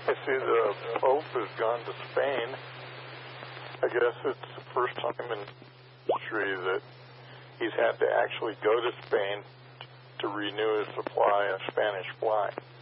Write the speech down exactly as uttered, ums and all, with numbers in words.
I see the Pope has gone to Spain. I guess it's the first time in history that he's had to actually go to Spain to renew his supply of Spanish wine.